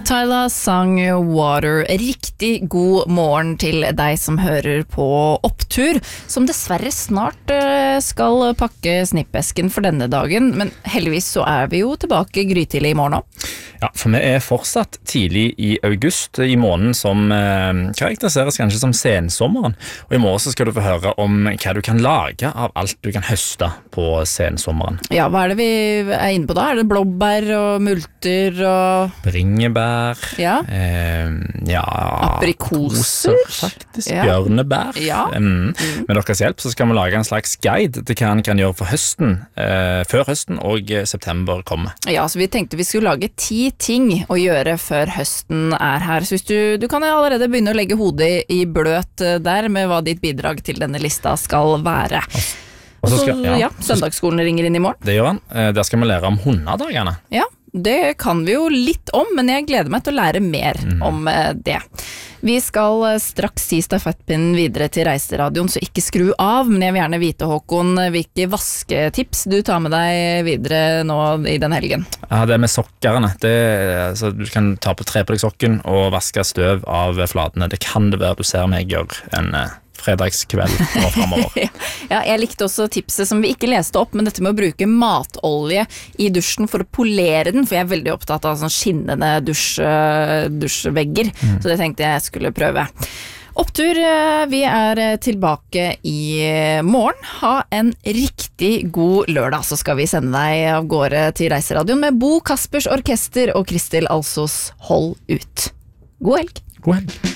Tyla sang Water. Riktig god morgen til deg som hører på Opptur, som dessverre snart skal pakke snippesken for denne dagen, men heldigvis så vi jo tilbake grytidlig i morgen også. Ja, for vi fortsatt tidlig i august, i måneden som karakteriseres kanskje som sensommeren. Og i morgen så skal du få høre om hva du kan lage av alt du kan høste på sensommeren. Ja, hva det vi inne på da? Det blåbær og multer og... Bringebær. Ja. Ja. Aprikoser. Faktisk. Ja. Bjørnebær. Ja. Med deres hjelp så skal vi lage en slags guide til hva en kan gjøre for høsten, før høsten og september kommer. Ja, så vi tenkte vi skulle lage 10 ting å gjøre før høsten her. Så hvis du kan allerede begynne å legge hodet i bløt der med hva ditt bidrag til denne lista skal være. Og så, søndagsskolen ringer inn i morgen. Det gjør han. Der skal vi lære om hundedagene. Ja, det kan vi jo litt om, men jeg gleder meg til å lære mer om det. Vi skal straks si stafettpinnen videre til Reiseradioen, så ikke skru av, men jeg vil gjerne vite, Håkon, hvilke vasketips du tar med deg videre nå i den helgen. Ja, det med sokkerne. Så du kan ta på tre på deg sokken og vaske støv av flatene. Det kan det være du ser meg gjøre en fredagskveld og fremover. Ja, jeg likte også tipset som vi ikke leste opp, men dette med å bruke matolje i dusjen for å polere den, for jeg veldig opptatt av sånn skinnende dusjvegger, så det tenkte jeg skulle prøve. Opptur, vi tilbake i morgen. Ha en riktig god lørdag, så skal vi sende deg av gårde til Reiseradioen med Bo Kaspers Orkester og Kristel Alsos Hold ut. God helg! God helg!